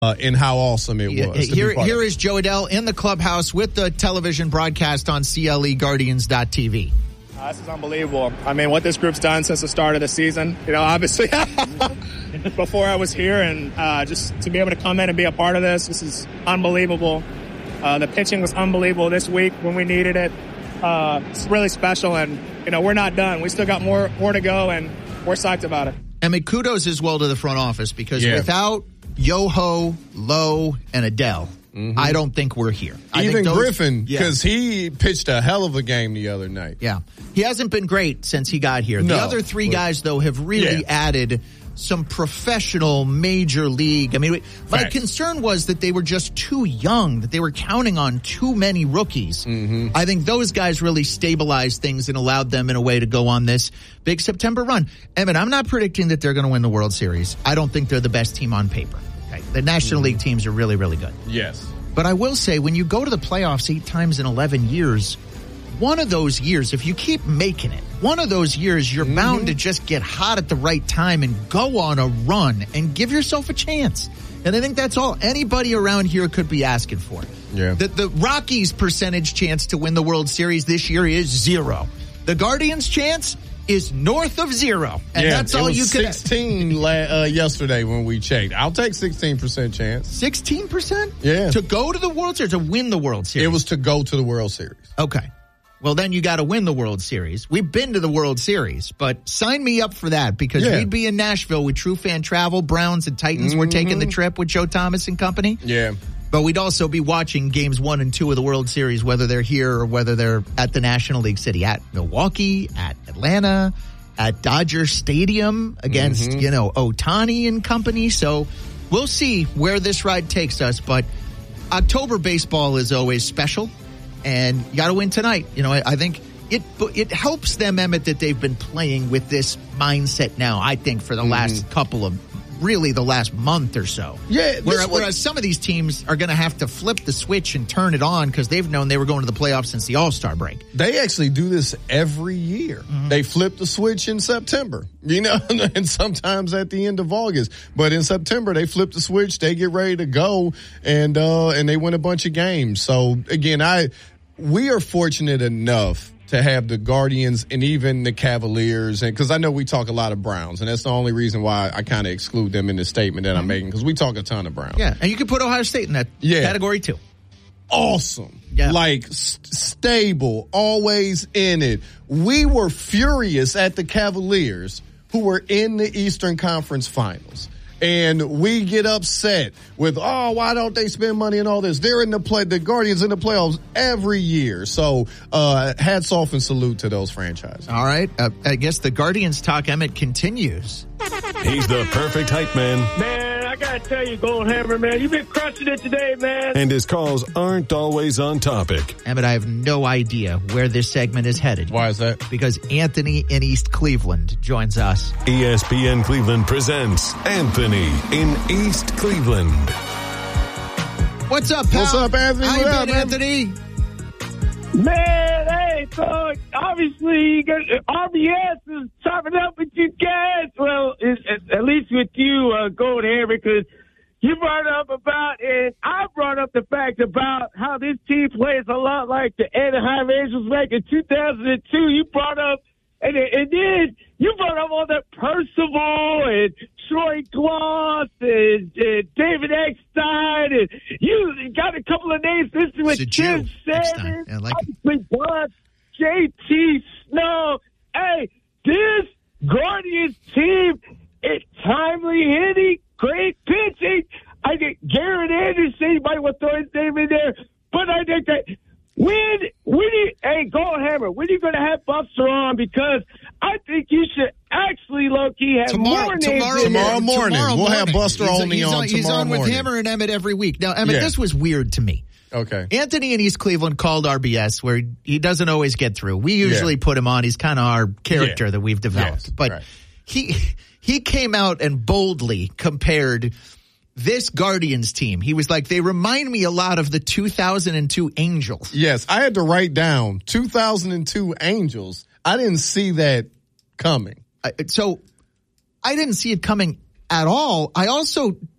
and how awesome it was. Here is Joe Adell in the clubhouse with the television broadcast on CLEGuardians.tv. This is unbelievable. I mean, what this group's done since the start of the season, obviously before I was here, and just to be able to come in and be a part of this is unbelievable. The pitching was unbelievable this week when we needed it. It's really special, and, we're not done. We still got more to go, and we're psyched about it. And kudos as well to the front office, because without Yoho, Lowe, and Adell, I don't think we're here. Even Griffin, because he pitched a hell of a game the other night. Yeah. He hasn't been great since he got here. The other three guys, though, have really added some professional major league. I mean, my concern was that they were just too young, that they were counting on too many rookies. I think those guys really stabilized things and allowed them in a way to go on this big September run. Emmett, I'm not predicting that they're going to win the World Series. I don't think they're the best team on paper. Okay? The National League teams are really, really good. Yes. But I will say, when you go to the playoffs 8 times in 11 years, one of those years, if you keep making it, one of those years, you're bound to just get hot at the right time and go on a run and give yourself a chance. And I think that's all anybody around here could be asking for. Yeah. The Rockies' percentage chance to win the World Series this year is 0. The Guardians' chance is north of 0. And that's all you can. 16 yesterday when we checked. I'll take 16% chance. 16%? Yeah. To go to the World Series, to win the World Series? It was to go to the World Series. Okay. Well, then you got to win the World Series. We've been to the World Series, but sign me up for that, because we'd be in Nashville with True Fan Travel, Browns and Titans. We're taking the trip with Joe Thomas and company. Yeah. But we'd also be watching games 1 and 2 of the World Series, whether they're here or whether they're at the National League City, at Milwaukee, at Atlanta, at Dodger Stadium against, Ohtani and company. So we'll see where this ride takes us. But October baseball is always special. And you got to win tonight. I think it helps them, Emmett, that they've been playing with this mindset now, I think, for the last the last month or so. Yeah. Whereas some of these teams are going to have to flip the switch and turn it on because they've known they were going to the playoffs since the All-Star break. They actually do this every year. They flip the switch in September, and sometimes at the end of August. But in September, they flip the switch, they get ready to go, and they win a bunch of games. So, again, we are fortunate enough to have the Guardians and even the Cavaliers, and because I know we talk a lot of Browns, and that's the only reason why I kind of exclude them in the statement that I'm making, because we talk a ton of Browns. Yeah, and you can put Ohio State in that category too. Awesome. Yeah. Like, stable, always in it. We were furious at the Cavaliers, who were in the Eastern Conference Finals. And we get upset with, why don't they spend money and all this? They're in the Guardians in the playoffs every year. So, hats off and salute to those franchises. All right. I guess the Guardians talk, Emmett, continues. He's the perfect hype man. Man, I got to tell you, Goldhammer, man, you've been crushing it today, man. And his calls aren't always on topic. Emmett, I have no idea where this segment is headed. Why is that? Because Anthony in East Cleveland joins us. ESPN Cleveland presents Anthony in East Cleveland. What's up, pal? What's up, Anthony? How you been, Anthony? Man, hey, so obviously RBS is chopping up with you guys. Well, at least with you, Goldhammer, because you brought up about, and I brought up the fact about how this team plays a lot like the Anaheim Angels back in 2002. You brought up, and then you brought up all that Percival and Troy Glaus and David Eckstein, and you got a couple of names listed with Jim Sanders, JT Snow. Hey, this Guardians team is timely hitting, great pitching. I think Garrett Anderson, you might want to throw his name in there, but I think that Goldhammer, when are you going to have Buster on? Because I think you should actually, low-key, have more names tomorrow morning. We'll have Buster only on tomorrow morning. He's on with Hammer and Emmett every week. Now, Emmett, this was weird to me. Okay. Anthony in East Cleveland called RBS, where he doesn't always get through. We usually put him on. He's kind of our character that we've developed. Yes, but he came out and boldly compared this Guardians team. He was like, they remind me a lot of the 2002 Angels. Yes, I had to write down 2002 Angels. I didn't see that coming. So I didn't see it coming at all. I also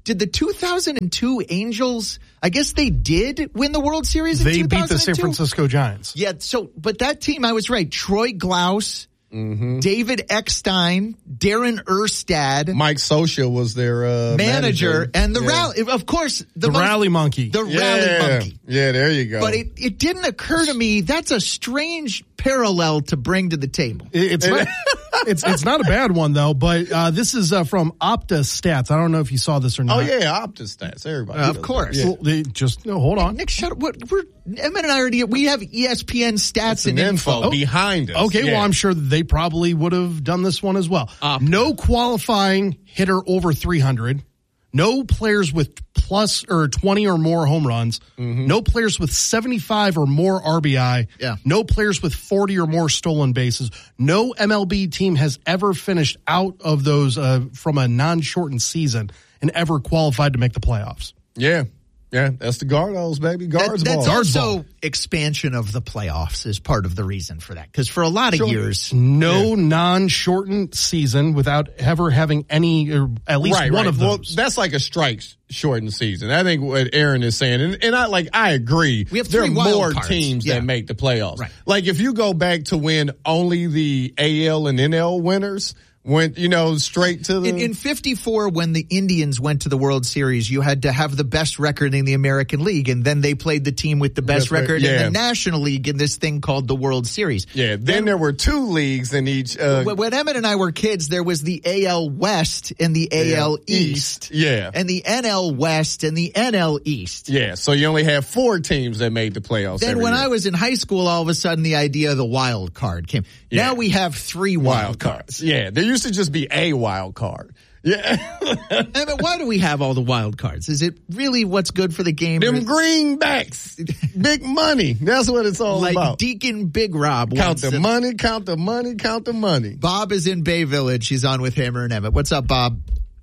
Did the 2002 Angels, I guess they did win the World Series in 2002? They beat the San Francisco Giants. Yeah, but that team, I was right. Troy Glaus, David Eckstein, Darren Erstad. Mike Scioscia was their manager. And the rally, of course. The rally monkey. The rally monkey. Yeah, there you go. But it didn't occur to me, that's a strange parallel to bring to the table. It's not, it's not a bad one, though, but this is from Opta Stats. I don't know if you saw this or not. Oh, yeah, Opta Stats. Everybody. Of course. Yeah. Well, hold on. Nick, shut up. Emmett and I already, we have ESPN stats and info behind us. Okay, well, I'm sure they probably would have done this one as well. No qualifying hitter over 300. No players with plus or 20 or more home runs. No players with 75 or more RBI. Yeah. No players with 40 or more stolen bases. No MLB team has ever finished out of those from a non-shortened season and ever qualified to make the playoffs. Yeah. Yeah, that's the Gardos, baby. Guards That's ball. also expansion of the playoffs is part of the reason for that. Because for a lot of years, no non-shortened season without ever having any, or at least one of those. Well, that's like a strikes shortened season. I think what Aaron is saying, and I agree. We have there are three wild more cards. teams that make the playoffs. Right. Like if you go back to when only the AL and NL winners went, straight to the... In 54, when the Indians went to the World Series, you had to have the best record in the American League, and then they played the team with the best record in the National League in this thing called the World Series. Yeah, then there were two leagues in each... when Emmett and I were kids, there was the AL West and the AL East. Yeah. And the NL West and the NL East. Yeah, so you only have 4 teams that made the playoffs. Then when I was in high school, all of a sudden the idea of the wild card came. Yeah. Now we have 3 wild cards. Yeah, there used to just be a wild card. Yeah. But why do we have all the wild cards? Is it really what's good for the game? Them greenbacks. Big money. That's what it's all about. Like Deacon Big Rob. Count the money, count the money, count the money. Bob is in Bay Village. He's on with Hammer and Emmett. What's up, Bob?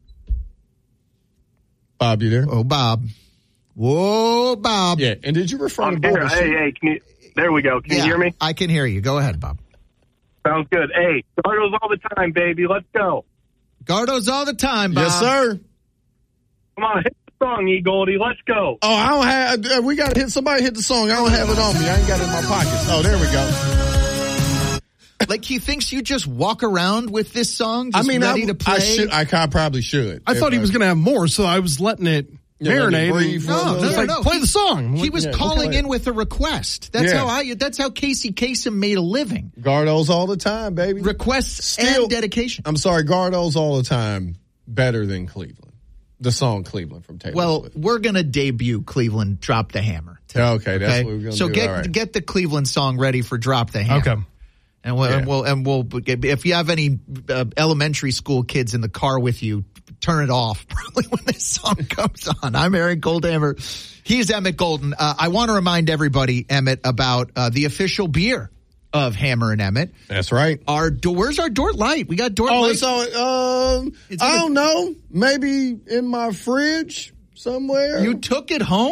Bob, you there? Oh, Bob. Whoa, Bob. Yeah, and did you refer to Bob? Hey, there we go. Can you hear me? I can hear you. Go ahead, Bob. Sounds good. Hey, Gardos all the time, baby. Let's go. Gardos all the time, Bob. Yes, sir. Come on, hit the song, E. Goldie. Let's go. Oh, I don't have. We got to hit somebody. Hit the song. I don't have it on me. I ain't got it in my pockets. Oh, there we go. Like he thinks you just walk around with this song, just ready to play. I probably should. I thought he was going to have more, so I was letting it marinate. No. Play the song. He was calling in with a request. That's how Casey Kasem made a living. Gardos all the time, baby. Requests and dedication. I'm sorry, Gardos all the time better than Cleveland. The song Cleveland from Taylor Swift. We're going to debut Cleveland Drop the Hammer today. Okay, that's what we're going to do. So get the Cleveland song ready for Drop the Hammer. Okay. And we'll if you have any elementary school kids in the car with you, turn it off probably when this song comes on. I'm Eric Goldhammer. He's Emmett Golden. I want to remind everybody, Emmett, about the official beer of Hammer and Emmett. That's right. Where's our Dort Light? We got Dort Light. I don't know. Maybe in my fridge somewhere. You took it home?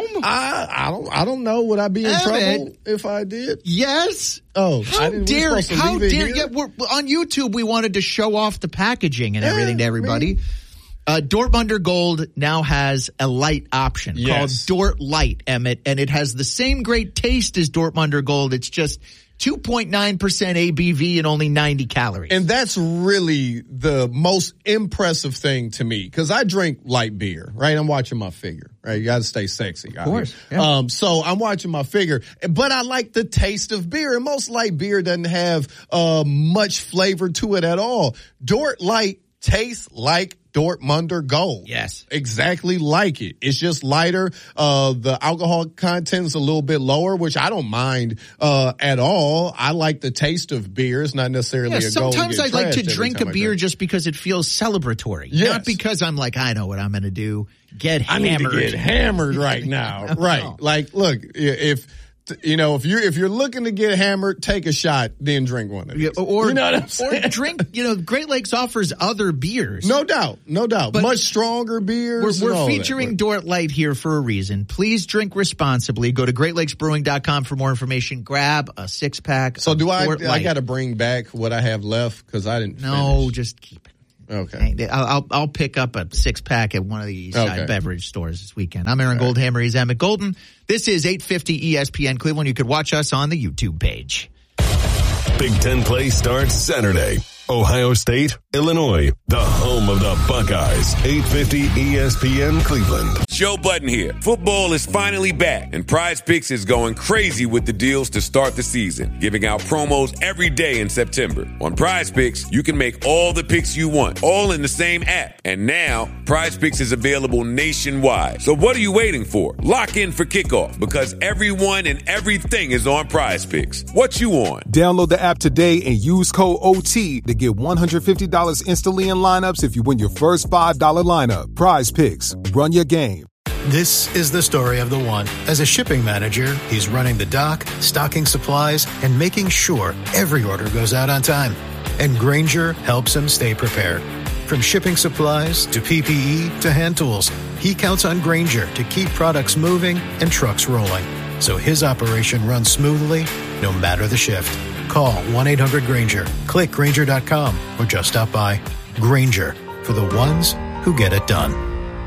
I don't know. Would I be in trouble if I did? Yes. Oh, how dare? Yeah, we're on YouTube. We wanted to show off the packaging and everything to everybody. Dortmunder Gold now has a light option called Dort Light, Emmett, and it has the same great taste as Dortmunder Gold. It's just 2.9% ABV and only 90 calories. And that's really the most impressive thing to me, because I drink light beer, right? I'm watching my figure, right? You got to stay sexy. Of course. Yeah. So I'm watching my figure, but I like the taste of beer, and most light beer doesn't have much flavor to it at all. Dort Light tastes like Dortmunder Gold. Yes. Exactly like it. It's just lighter. The alcohol content is a little bit lower, which I don't mind at all. I like the taste of beer. It's not necessarily a goal. Sometimes I like to drink a beer just because it feels celebratory. Yes. Not because I'm like, I know what I'm going to do. Get hammered. I need to get hammered right now. Right. Like, look, if you're looking to get hammered, take a shot, then drink one of these. Or, you know what I'm saying? Or drink, Great Lakes offers other beers. No doubt. But much stronger beers. We're featuring Dort Light here for a reason. Please drink responsibly. Go to GreatLakesBrewing.com for more information. Grab a 6-pack. So do I Dort Light. I got to bring back what I have left because I didn't No, finish. just keep it. Okay. I'll pick up a 6-pack at one of the East Side beverage stores this weekend. I'm Aaron Goldhammer. He's Emmett Golden. This is 850 ESPN Cleveland. You could watch us on the YouTube page. Big Ten play starts Saturday. Ohio State, Illinois, the home of the Buckeyes. 850 ESPN Cleveland. Joe Budden here. Football is finally back, and Prize Picks is going crazy with the deals to start the season, giving out promos every day in September. On Prize Picks, you can make all the picks you want, all in the same app. And now, Prize Picks is available nationwide. So what are you waiting for? Lock in for kickoff, because everyone and everything is on Prize Picks. What you on? Download the app today and use code OT to get $150 instantly in lineups if you win your first $5 lineup. Prize Picks. Run your game. This is the story of the one. As a shipping manager, he's running the dock, stocking supplies, and making sure every order goes out on time. And Grainger helps him stay prepared. From shipping supplies to PPE to hand tools, he counts on Grainger to keep products moving and trucks rolling, so his operation runs smoothly no matter the shift. Call 1-800-GRAINGER, click Grainger.com, or just stop by. Grainger, for the ones who get it done.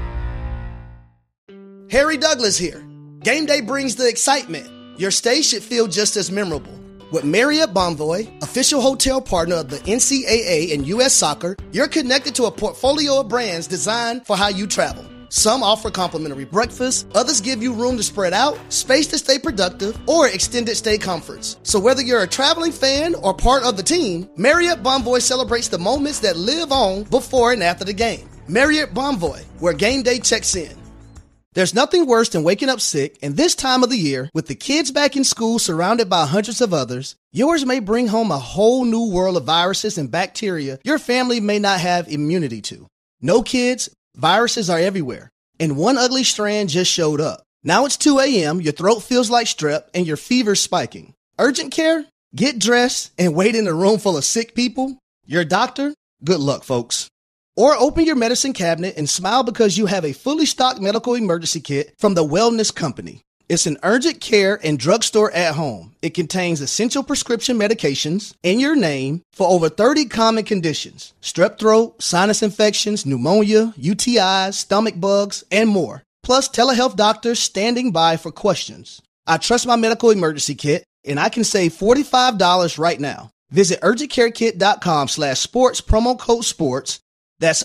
Harry Douglas here. Game day brings the excitement. Your stay should feel just as memorable. With Marriott Bonvoy, official hotel partner of the NCAA and U.S. Soccer, you're connected to a portfolio of brands designed for how you travel. Some offer complimentary breakfast, others give you room to spread out, space to stay productive, or extended stay comforts. So whether you're a traveling fan or part of the team, Marriott Bonvoy celebrates the moments that live on before and after the game. Marriott Bonvoy, where game day checks in. There's nothing worse than waking up sick, and this time of the year, with the kids back in school surrounded by hundreds of others, yours may bring home a whole new world of viruses and bacteria your family may not have immunity to. No kids, viruses are everywhere, and one ugly strand just showed up. Now it's 2 a.m., your throat feels like strep, and your fever's spiking. Urgent care? Get dressed and wait in a room full of sick people? Your doctor? Good luck, folks. Or open your medicine cabinet and smile because you have a fully stocked medical emergency kit from the Wellness Company. It's an urgent care and drugstore at home. It contains essential prescription medications in your name for over 30 common conditions: strep throat, sinus infections, pneumonia, UTIs, stomach bugs, and more. Plus telehealth doctors standing by for questions. I trust my medical emergency kit, and I can save $45 right now. Visit urgentcarekit.com/sports, promo code sports. That's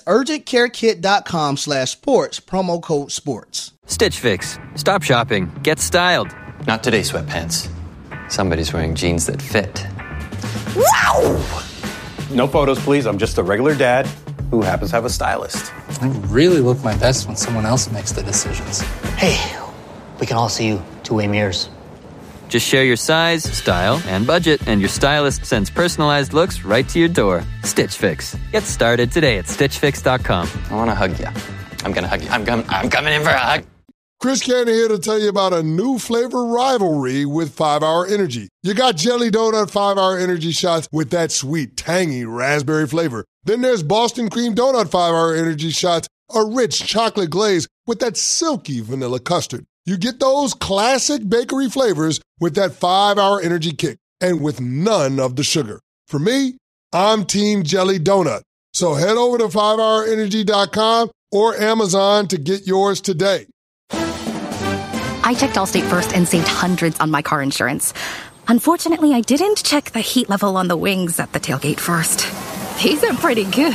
urgentcarekit.com/sports, promo code sports. Stitch Fix. Stop shopping. Get styled. Not today, sweatpants. Somebody's wearing jeans that fit. Wow! No photos, please. I'm just a regular dad who happens to have a stylist. I really look my best when someone else makes the decisions. Hey, we can all see you two-way mirrors. Just share your size, style, and budget, and your stylist sends personalized looks right to your door. Stitch Fix. Get started today at StitchFix.com. I want to hug you. I'm going to hug you. I'm coming in for a hug. Chris Cannon here to tell you about a new flavor rivalry with 5 Hour Energy. You got Jelly Donut 5 Hour Energy shots with that sweet, tangy raspberry flavor. Then there's Boston Cream Donut 5 Hour Energy shots, a rich chocolate glaze with that silky vanilla custard. You get those classic bakery flavors with that 5 Hour Energy kick and with none of the sugar. For me, I'm Team Jelly Donut. So head over to 5hourenergy.com or Amazon to get yours today. I checked Allstate first and saved hundreds on my car insurance. Unfortunately, I didn't check the heat level on the wings at the tailgate first. These are pretty good.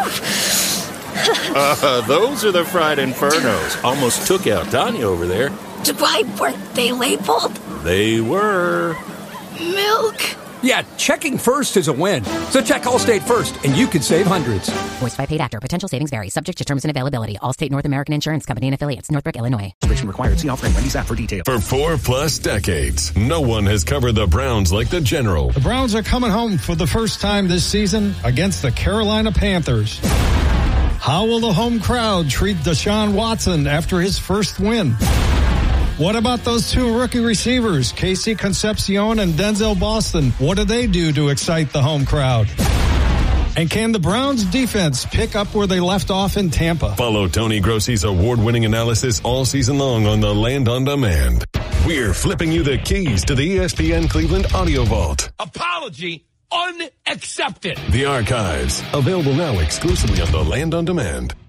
Those are the fried infernos. Almost took out Tanya over there. Why weren't they labeled? They were. Milk. Yeah, checking first is a win. So check Allstate first, and you could save hundreds. Voiced by paid actor. Potential savings vary. Subject to terms and availability. Allstate North American Insurance Company and affiliates. Northbrook, Illinois. Registration required. See offering Wendy's app for details. For 4+ decades, no one has covered the Browns like the General. The Browns are coming home for the first time this season against the Carolina Panthers. How will the home crowd treat Deshaun Watson after his first win? What about those two rookie receivers, Casey Concepcion and Denzel Boston? What do they do to excite the home crowd? And can the Browns defense pick up where they left off in Tampa? Follow Tony Grossi's award-winning analysis all season long on the Land on Demand. We're flipping you the keys to the ESPN Cleveland Audio Vault. Apology unaccepted. The Archives, available now exclusively on The Land on Demand.